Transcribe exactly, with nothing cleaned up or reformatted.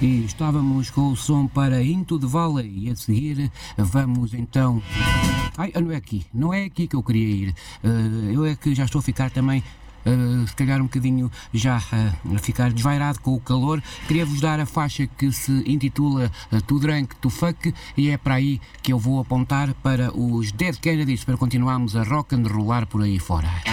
E estávamos com o som para Into the Valley e a seguir vamos então... Ai, não é aqui, não é aqui que eu queria ir. Uh, eu é que já estou a ficar também, uh, se calhar um bocadinho já uh, a ficar desvairado com o calor. Queria-vos dar a faixa que se intitula uh, To Drunk To Fuck e é para aí que eu vou apontar para os Dead Kennedys para continuarmos a rock and rollar por aí fora.